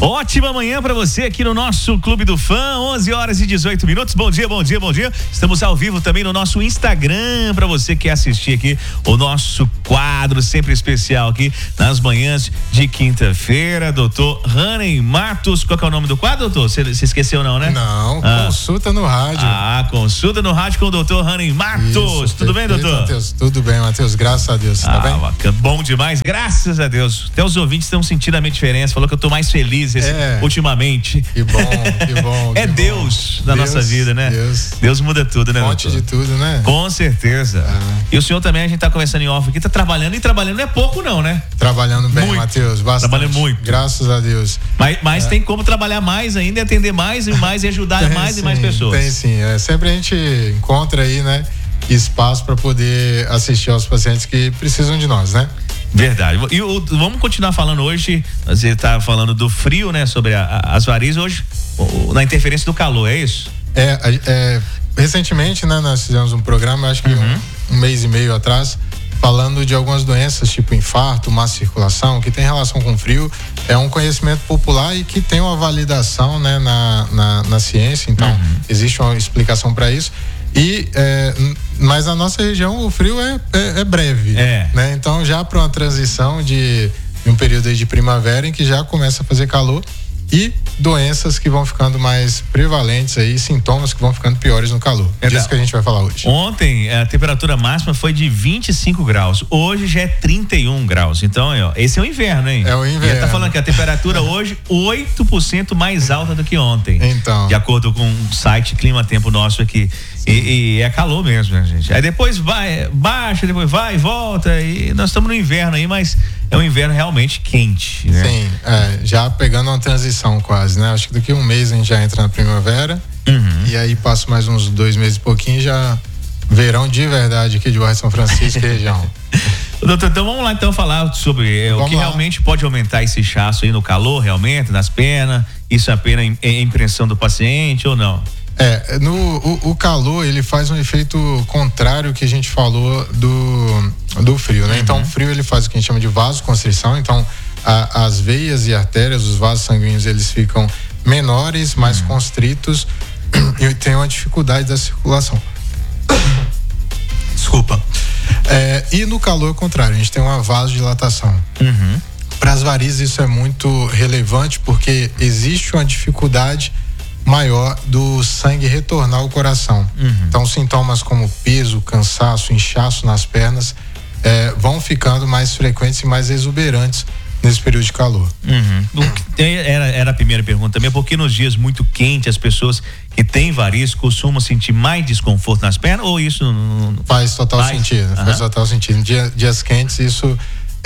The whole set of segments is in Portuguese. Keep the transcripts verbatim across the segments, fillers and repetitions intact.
Ótima manhã para você aqui no nosso Clube do Fã, onze horas e dezoito minutos. Bom dia, bom dia, bom dia. Estamos ao vivo também no nosso Instagram para você que quer assistir aqui o nosso quadro sempre especial aqui nas manhãs de quinta-feira. Doutor Râney Matos, qual que é o nome do quadro, doutor? Você esqueceu não, né? Não, ah. consulta no rádio. Ah, consulta no rádio com o doutor Râney Matos. Isso, tudo bem, doutor? Matheus? Tudo bem, Matheus, graças a Deus, ah, tá bem? Bacana. Bom demais, graças a Deus. Até os ouvintes estão sentindo a minha diferença, falou que eu tô mais feliz esse, é. ultimamente. Que bom, que bom. É que Deus bom. na Deus, nossa vida, né? Deus. Deus muda tudo, né, Fonte doutor? de tudo, né? Com certeza. Ah. E o senhor também, a gente tá conversando em off aqui, tá trabalhando e trabalhando não é pouco não, né? Trabalhando bem, Matheus, bastante. Trabalhando muito. Graças a Deus. Mas, mas é. tem como trabalhar mais ainda, atender mais e mais e ajudar tem, mais sim, e mais pessoas. Tem sim, é, sempre a gente encontra aí, né, espaço para poder assistir aos pacientes que precisam de nós, né? Verdade. E o, vamos continuar falando hoje, você está falando do frio, né, sobre a, a, as varizes hoje, o, na interferência do calor, é isso? É, é recentemente, né, nós fizemos um programa, acho que uhum. um, um mês e meio atrás, falando de algumas doenças, tipo infarto, má circulação, que tem relação com frio. É um conhecimento popular e que tem uma validação, né, na, na, na ciência, então uhum. existe uma explicação para isso. E, é, mas na nossa região o frio é, é, é breve, é. né? Então já para uma transição de, de um período aí de primavera em que já começa a fazer calor e doenças que vão ficando mais prevalentes aí, sintomas que vão ficando piores no calor. É disso que a gente vai falar hoje. Ontem a temperatura máxima foi de vinte e cinco graus, hoje já é trinta e um graus, então ó, esse é o inverno, hein? É o inverno. Já tá falando que a temperatura hoje oito por cento mais alta do que ontem. Então. De acordo com o site Clima Tempo nosso aqui. E, e é calor mesmo, né, gente? Aí depois vai, baixa, depois vai e volta. E nós estamos no inverno aí, mas é um inverno realmente quente, né? Sim, é, já pegando uma transição quase, né? Acho que daqui a um mês a gente já entra na primavera. Uhum. E aí passa mais uns dois meses e pouquinho, já verão de verdade aqui de Bairro São Francisco e região. Doutor, então vamos lá então falar sobre é, o que lá. realmente pode aumentar esse inchaço aí no calor, realmente, nas pernas. Isso é apenas é impressão do paciente ou não? É, no, o, o calor, ele faz um efeito contrário que a gente falou do, do frio, né? Uhum. Então, o frio, ele faz o que a gente chama de vasoconstrição. Então, a, as veias e artérias, os vasos sanguíneos, eles ficam menores, mais uhum. constritos e tem uma dificuldade da circulação. Desculpa. É, e no calor, é o contrário, a gente tem uma vasodilatação. Uhum. Para as varizes, isso é muito relevante porque existe uma dificuldade maior do sangue retornar ao coração. Uhum. Então, sintomas como peso, cansaço, inchaço nas pernas é, vão ficando mais frequentes e mais exuberantes nesse período de calor. Uhum. Era, era a primeira pergunta também, porque nos dias muito quentes as pessoas que têm varizes costumam sentir mais desconforto nas pernas ou isso não faz total faz? sentido, uhum. faz total sentido. Em dia, dias quentes isso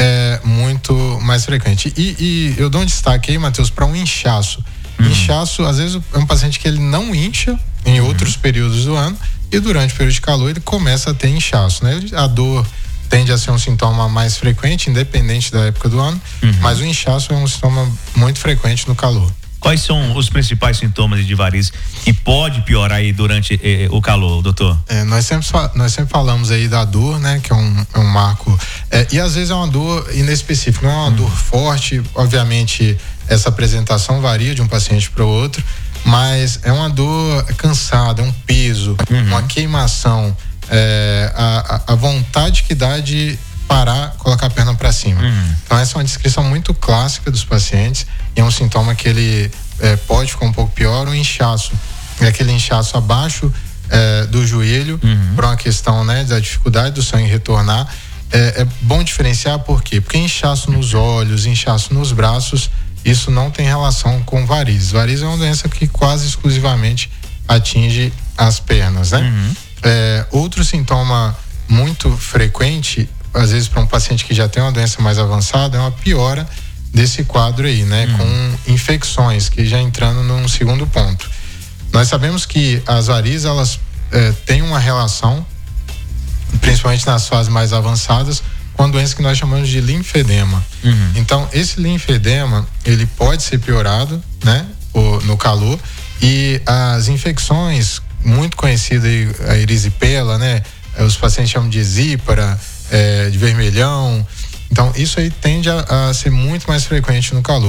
é muito mais frequente. E, e eu dou um destaque aí, Matheus, para um inchaço. Uhum. Inchaço, às vezes é um paciente que ele não incha em uhum. outros períodos do ano e durante o período de calor ele começa a ter inchaço, né? A dor tende a ser um sintoma mais frequente, independente da época do ano, uhum. mas o inchaço é um sintoma muito frequente no calor. Quais são os principais sintomas de varizes que pode piorar aí durante eh, o calor, doutor? É, nós, sempre, nós sempre falamos aí da dor, né? Que é um, é um marco. É, e às vezes é uma dor inespecífica, não é uma uhum. dor forte, obviamente essa apresentação varia de um paciente para o outro, mas é uma dor cansada, é um peso, uhum. uma queimação, é, a, a vontade que dá de parar, colocar a perna para cima. Uhum. Então essa é uma descrição muito clássica dos pacientes e é um sintoma que ele é, pode ficar um pouco pior, o inchaço. É aquele inchaço abaixo é, do joelho, uhum. por uma questão, né, da dificuldade do sangue retornar. É, é bom diferenciar por quê? Porque inchaço nos olhos, inchaço nos braços, isso não tem relação com varizes. Varizes é uma doença que quase exclusivamente atinge as pernas, né? Uhum. É, outro sintoma muito frequente, às vezes para um paciente que já tem uma doença mais avançada, é uma piora desse quadro aí, né? Uhum. Com infecções, que já entrando num segundo ponto. Nós sabemos que as varizes, elas é, têm uma relação, principalmente nas fases mais avançadas, com a doença que nós chamamos de linfedema. Uhum. Então, esse linfedema, ele pode ser piorado, né, no calor, e as infecções muito conhecidas, a erisipela, né, os pacientes chamam de zípara, é, de vermelhão. Então, isso aí tende a, a ser muito mais frequente no calor.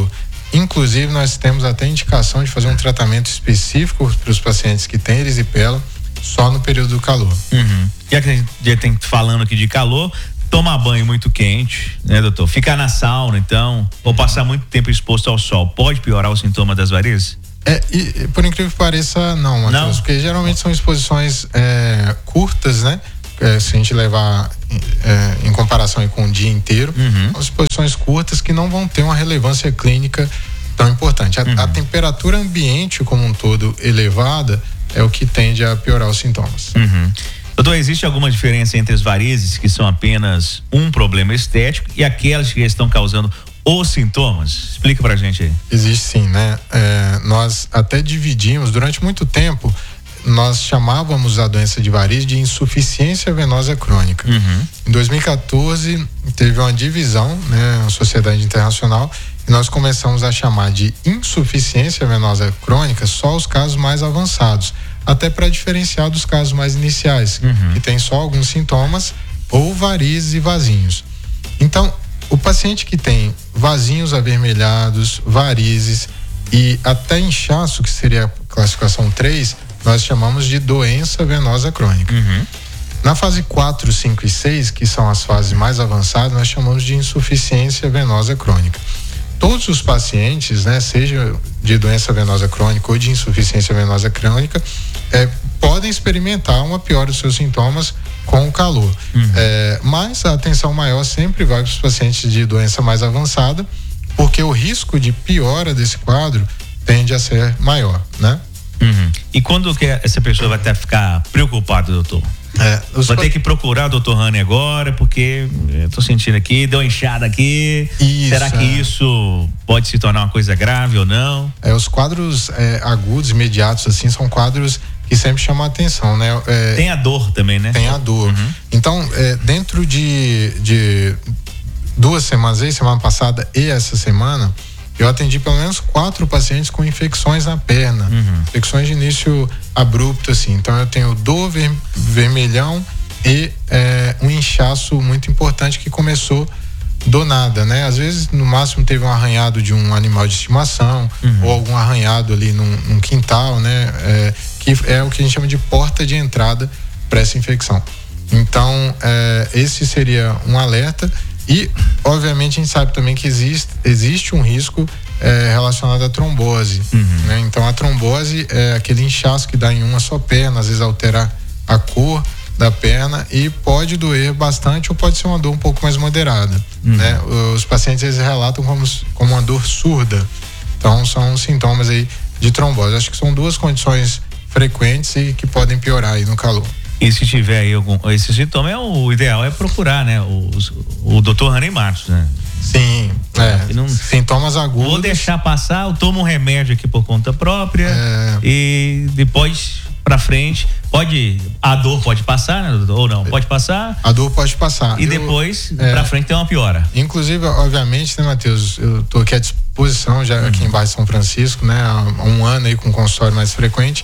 inclusive nós temos até indicação de fazer um tratamento específico para os pacientes que têm erisipela só no período do calor. Uhum. Já que a gente tem falando aqui de calor, tomar banho muito quente, né, doutor? Ficar na sauna, então, ou passar muito tempo exposto ao sol, pode piorar o sintoma das varizes? É, e por incrível que pareça, não, Matheus, porque geralmente são exposições é, curtas, né? É, se a gente levar é, em comparação aí com o dia inteiro, uhum. são exposições curtas que não vão ter uma relevância clínica tão importante. A, uhum. a temperatura ambiente como um todo elevada é o que tende a piorar os sintomas. Uhum. Doutor, existe alguma diferença entre as varizes que são apenas um problema estético e aquelas que estão causando os sintomas? Explica pra gente aí. Existe sim, né? É, nós até dividimos, durante muito tempo, nós chamávamos a doença de varizes de insuficiência venosa crônica. Uhum. Em dois mil e quatorze, teve uma divisão, né, na Sociedade Internacional, e nós começamos a chamar de insuficiência venosa crônica só os casos mais avançados, até para diferenciar dos casos mais iniciais, uhum. que tem só alguns sintomas, ou varizes e vasinhos. Então, o paciente que tem vasinhos avermelhados, varizes e até inchaço, que seria a classificação três, nós chamamos de doença venosa crônica. Uhum. Na fase quatro, cinco e seis, que são as fases mais avançadas, nós chamamos de insuficiência venosa crônica. Todos os pacientes, né, seja de doença venosa crônica ou de insuficiência venosa crônica, é, podem experimentar uma piora dos seus sintomas com o calor. Uhum. É, mas a atenção maior sempre vai para os pacientes de doença mais avançada, porque o risco de piora desse quadro tende a ser maior, né? Uhum. E quando que essa pessoa vai até ficar preocupada, doutor? É, vai ter que procurar o doutor Rani agora, porque eu tô sentindo aqui, deu uma inchada aqui. Isso, será que é. isso pode se tornar uma coisa grave ou não? É, os quadros é, agudos, imediatos, assim, são quadros que sempre chamam a atenção, né? É, tem a dor também, né? Tem a dor. Uhum. Então, é, dentro de, de duas semanas aí, semana passada e essa semana, eu atendi pelo menos quatro pacientes com infecções na perna, uhum. infecções de início abrupto, assim. Então eu tenho dor, ver, vermelhão e é, um inchaço muito importante que começou do nada, né? Às vezes, no máximo, teve um arranhado de um animal de estimação, uhum. ou algum arranhado ali num, num quintal, né? É, que é o que a gente chama de porta de entrada para essa infecção. Então, é, esse seria um alerta. E, obviamente, a gente sabe também que existe, existe um risco é, relacionado à trombose. Uhum. Né? Então, a trombose é aquele inchaço que dá em uma só perna, às vezes altera a cor da perna e pode doer bastante ou pode ser uma dor um pouco mais moderada. Uhum. Né? Os pacientes eles relatam como, como uma dor surda. Então, são sintomas aí de trombose. Acho que são duas condições frequentes e que podem piorar aí no calor. E se tiver aí algum esse sintoma, é o ideal é procurar, né? O, o doutor Rani Martos, né? Sim, é. Não, sintomas agudos. Vou deixar passar, eu tomo um remédio aqui por conta própria é. E depois pra frente, pode, a dor pode passar, né, doutor? Ou não? Pode passar? A dor pode passar. E eu, depois, é, pra frente tem uma piora. Inclusive, obviamente, né, Matheus, eu tô aqui à disposição já uhum. aqui em Bairro São Francisco, né? Há um ano aí com consultório mais frequente.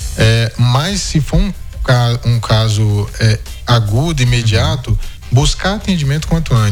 É, mas se for um um caso é, agudo, imediato, buscar atendimento quanto antes.